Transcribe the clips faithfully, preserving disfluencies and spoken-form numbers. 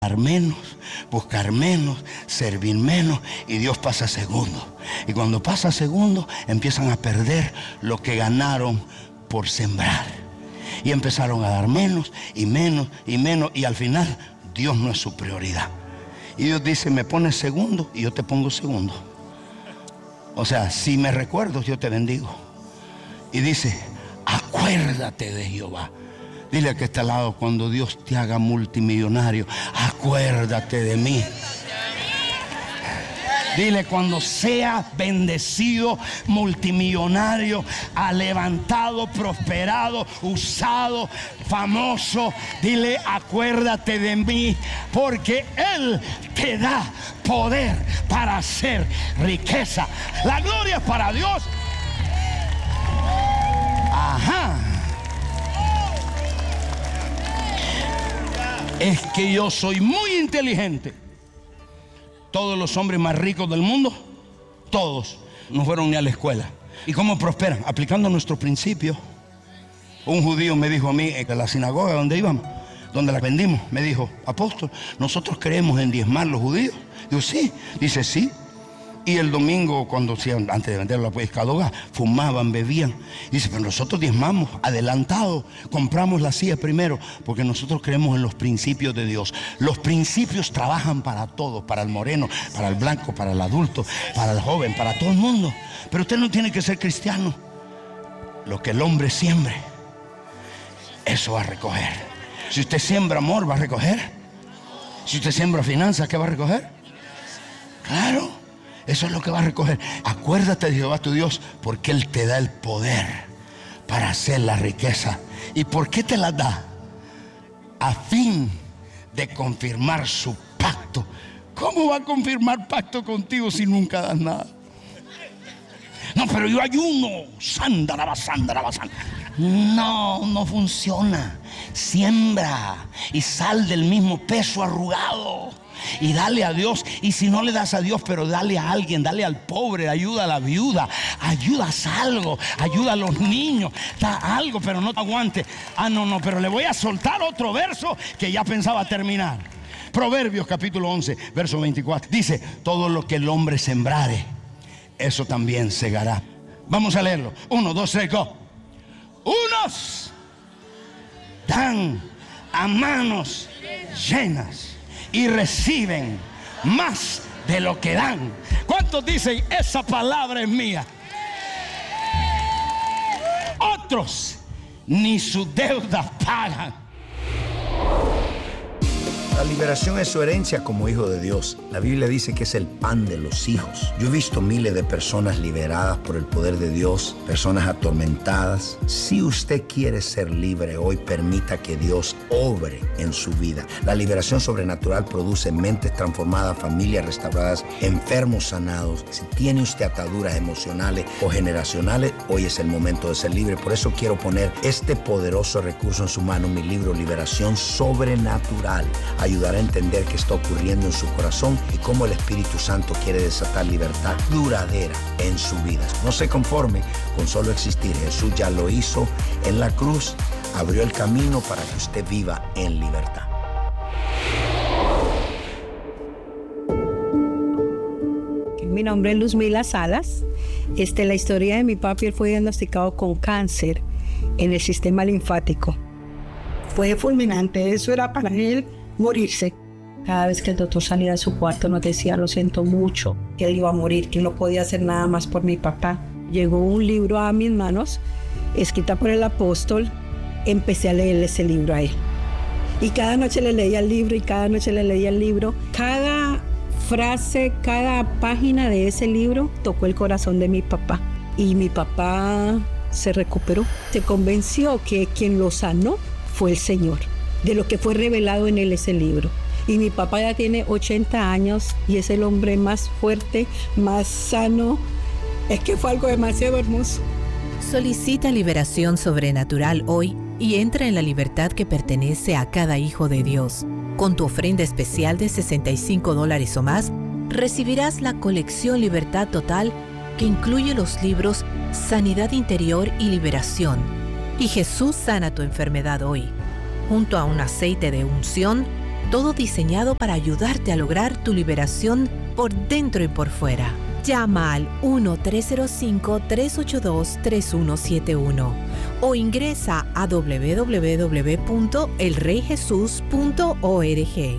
menos, buscar menos, servir menos, y Dios pasa a segundo. Y cuando pasa a segundo, empiezan a perder lo que ganaron por sembrar. Y empezaron a dar menos y menos y menos, y al final Dios no es su prioridad. Y Dios dice: me pones segundo y yo te pongo segundo. O sea, si me recuerdo, yo te bendigo. Y dice: acuérdate de Jehová. Dile al que está al lado: cuando Dios te haga multimillonario, acuérdate de mí. Dile: cuando sea bendecido, multimillonario, ha levantado, prosperado, usado, famoso, dile: acuérdate de mí, porque Él te da poder para hacer riqueza. La gloria es para Dios. Ajá. Es que yo soy muy inteligente. Todos los hombres más ricos del mundo, todos, no fueron ni a la escuela. ¿Y cómo prosperan? Aplicando nuestros principios. Un judío me dijo a mí, en la sinagoga donde íbamos, donde la vendimos, me dijo: apóstol, nosotros creemos en diezmar los judíos. Digo: sí. Dice: sí. Y el domingo, cuando antes de vender la pescadoga, fumaban, bebían. Dice: pero nosotros diezmamos, adelantado, compramos la silla primero, porque nosotros creemos en los principios de Dios. Los principios trabajan para todos, para el moreno, para el blanco, para el adulto, para el joven, para todo el mundo. Pero usted no tiene que ser cristiano. Lo que el hombre siembre, eso va a recoger. Si usted siembra amor, va a recoger. Si usted siembra finanzas, ¿qué va a recoger? Claro. Eso es lo que va a recoger. Acuérdate de Jehová tu Dios, porque Él te da el poder para hacer la riqueza. ¿Y por qué te la da? A fin de confirmar su pacto. ¿Cómo va a confirmar pacto contigo si nunca das nada? No, pero yo ayuno. Sándara, sándara, sándara. No, no funciona. Siembra y sal del mismo peso arrugado. Y dale a Dios. Y si no le das a Dios, pero dale a alguien, dale al pobre, ayuda a la viuda, ayudas algo, ayuda a los niños, da algo, pero no te aguante. Ah, no, no, pero le voy a soltar otro verso que ya pensaba terminar. Proverbios capítulo once, verso veinticuatro. Dice: todo lo que el hombre sembrare, eso también segará. Vamos a leerlo. Uno, dos, tres, go. Unos dan a manos llenas y reciben más de lo que dan. ¿Cuántos dicen: esa palabra es mía? Otros ni sus deudas pagan. La liberación es su herencia como hijo de Dios. La Biblia dice que es el pan de los hijos. Yo he visto miles de personas liberadas por el poder de Dios, personas atormentadas. Si usted quiere ser libre hoy, permita que Dios obre en su vida. La liberación sobrenatural produce mentes transformadas, familias restauradas, enfermos sanados. Si tiene usted ataduras emocionales o generacionales, hoy es el momento de ser libre. Por eso quiero poner este poderoso recurso en su mano, mi libro Liberación Sobrenatural. Ayudará a entender qué está ocurriendo en su corazón y cómo el Espíritu Santo quiere desatar libertad duradera en su vida. No se conforme con solo existir. Jesús ya lo hizo en la cruz, abrió el camino para que usted viva en libertad. Mi nombre es Luzmila Salas. Este, la historia de mi papi, él fue diagnosticado con cáncer en el sistema linfático. Fue fulminante, eso era para él morirse. Cada vez que el doctor salía de su cuarto nos decía: lo siento mucho, que él iba a morir, que no podía hacer nada más por mi papá. Llegó un libro a mis manos, escrita por el apóstol. Empecé a leerle ese libro a él. Y cada noche le leía el libro y cada noche le leía el libro. Cada frase, cada página de ese libro tocó el corazón de mi papá. Y mi papá se recuperó. Se convenció que quien lo sanó fue el Señor, de lo que fue revelado en él ese libro. Y mi papá ya tiene ochenta años y es el hombre más fuerte, más sano. Es que fue algo demasiado hermoso. Solicita liberación sobrenatural hoy y entra en la libertad que pertenece a cada hijo de Dios. Con tu ofrenda especial de sesenta y cinco dólares o más, recibirás la colección Libertad Total, que incluye los libros Sanidad Interior y Liberación y Jesús sana tu enfermedad hoy, junto a un aceite de unción todo diseñado para ayudarte a lograr tu liberación por dentro y por fuera. Llama al uno tres cero cinco, tres ocho dos, tres uno siete uno o ingresa a doble u doble u doble u punto el rey jesús punto org.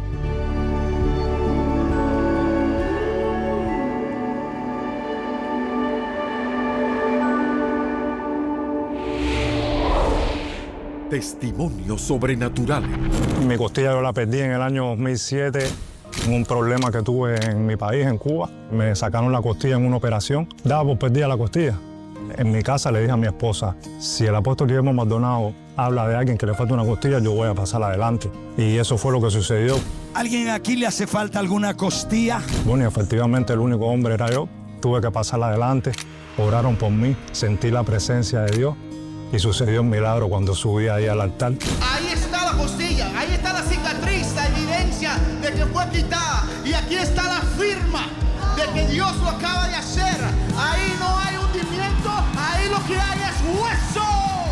Testimonios sobrenaturales. Mi costilla yo la perdí en el año dos mil siete, en un problema que tuve en mi país, en Cuba. Me sacaron la costilla en una operación. Daba por perdida la costilla. En mi casa le dije a mi esposa, si el apóstol Guillermo Maldonado habla de alguien que le falta una costilla, yo voy a pasar adelante. Y eso fue lo que sucedió. ¿Alguien aquí le hace falta alguna costilla? Bueno, y efectivamente el único hombre era yo. Tuve que pasar adelante. Oraron por mí, sentí la presencia de Dios. Y sucedió un milagro cuando subí ahí al altar. Ahí está la costilla, ahí está la cicatriz, la evidencia de que fue quitada. Y aquí está la firma de que Dios lo acaba de hacer. Ahí no hay hundimiento, ahí lo que hay es hueso.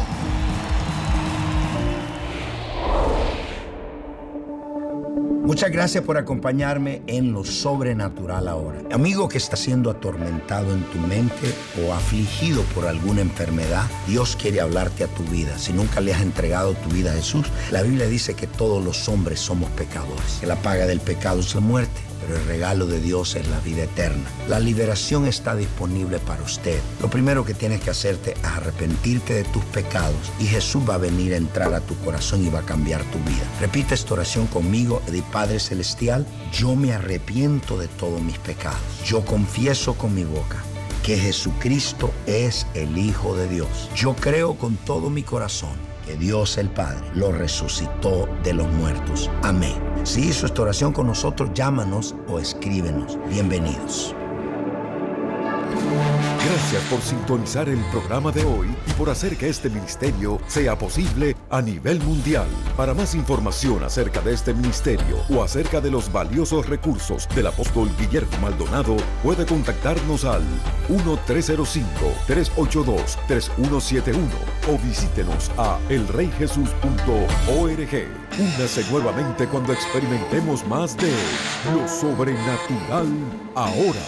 Muchas gracias por acompañarme en Lo Sobrenatural ahora. Amigo que está siendo atormentado en tu mente o afligido por alguna enfermedad, Dios quiere hablarte a tu vida. Si nunca le has entregado tu vida a Jesús, la Biblia dice que todos los hombres somos pecadores, que la paga del pecado es la muerte, pero el regalo de Dios es la vida eterna. La liberación está disponible para usted. Lo primero que tienes que hacerte es arrepentirte de tus pecados y Jesús va a venir a entrar a tu corazón y va a cambiar tu vida. Repite esta oración conmigo. Di: Padre Celestial, yo me arrepiento de todos mis pecados. Yo confieso con mi boca que Jesucristo es el Hijo de Dios. Yo creo con todo mi corazón que Dios el Padre lo resucitó de los muertos. Amén. Si hizo esta oración con nosotros, llámanos o escríbenos. Bienvenidos. Gracias por sintonizar el programa de hoy y por hacer que este ministerio sea posible a nivel mundial. Para más información acerca de este ministerio o acerca de los valiosos recursos del apóstol Guillermo Maldonado, puede contactarnos al uno tres cero cinco, tres ocho dos, tres uno siete uno o visítenos a el rey jesús punto org. Únase nuevamente cuando experimentemos más de Lo Sobrenatural ahora.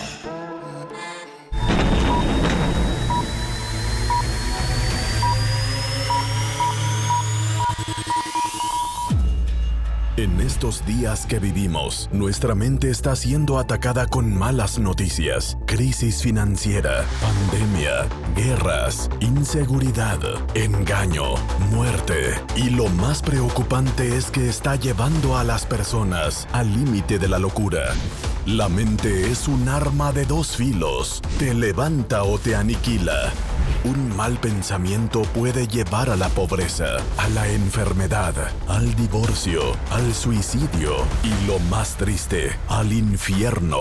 En estos días que vivimos, nuestra mente está siendo atacada con malas noticias, crisis financiera, pandemia, guerras, inseguridad, engaño, muerte. Y lo más preocupante es que está llevando a las personas al límite de la locura. La mente es un arma de dos filos, te levanta o te aniquila. Un mal pensamiento puede llevar a la pobreza, a la enfermedad, al divorcio, al suicidio y, lo más triste, al infierno.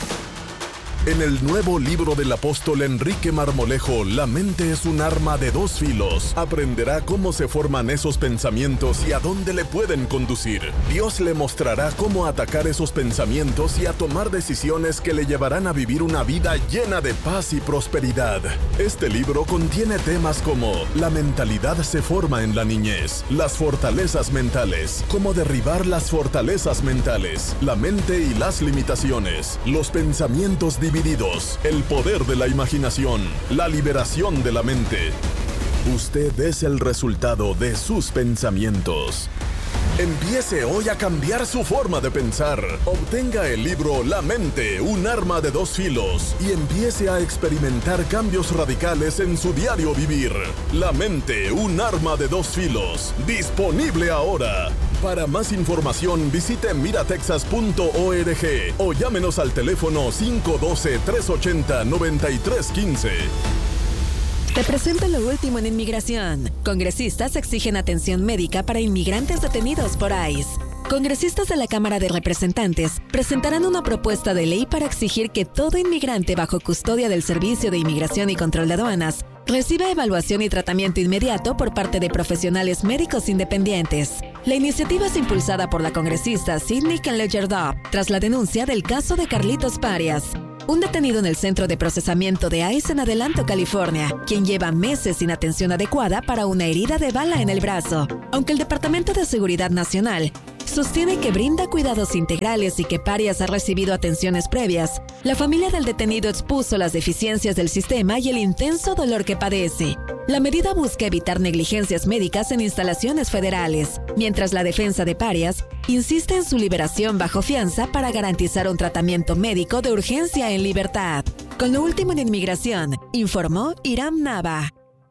En el nuevo libro del apóstol Enrique Marmolejo, La mente es un arma de dos filos, aprenderá cómo se forman esos pensamientos y a dónde le pueden conducir. Dios le mostrará cómo atacar esos pensamientos y a tomar decisiones que le llevarán a vivir una vida llena de paz y prosperidad. Este libro contiene temas como la mentalidad se forma en la niñez, las fortalezas mentales, cómo derribar las fortalezas mentales, la mente y las limitaciones, los pensamientos divididos, el poder de la imaginación, la liberación de la mente. Usted es el resultado de sus pensamientos. Empiece hoy a cambiar su forma de pensar. Obtenga el libro La mente, un arma de dos filos y empiece a experimentar cambios radicales en su diario vivir. La mente, un arma de dos filos. Disponible ahora. Para más información visite mira texas punto org o llámenos al teléfono cinco uno dos, tres ocho cero, nueve tres uno cinco. Te presento lo último en inmigración. Congresistas exigen atención médica para inmigrantes detenidos por ICE. Congresistas de la Cámara de Representantes presentarán una propuesta de ley para exigir que todo inmigrante bajo custodia del Servicio de Inmigración y Control de Aduanas reciba evaluación y tratamiento inmediato por parte de profesionales médicos independientes. La iniciativa es impulsada por la congresista Sidney Canleger-Dobb tras la denuncia del caso de Carlitos Parias, un detenido en el Centro de Procesamiento de ICE en Adelanto, California, quien lleva meses sin atención adecuada para una herida de bala en el brazo. Aunque el Departamento de Seguridad Nacional sostiene que brinda cuidados integrales y que Parias ha recibido atenciones previas, la familia del detenido expuso las deficiencias del sistema y el intenso dolor que padece. La medida busca evitar negligencias médicas en instalaciones federales, mientras la defensa de Parias insiste en su liberación bajo fianza para garantizar un tratamiento médico de urgencia en libertad. Con lo último en inmigración, informó Iram Nava.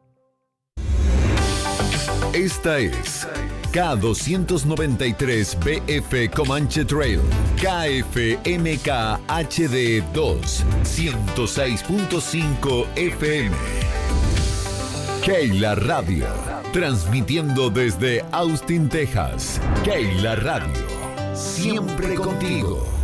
Esta es K doscientos noventa y tres B F Comanche Trail, K F M K H D dos, ciento seis punto cinco F M. Keila Radio, transmitiendo desde Austin, Texas. Keila Radio, siempre contigo.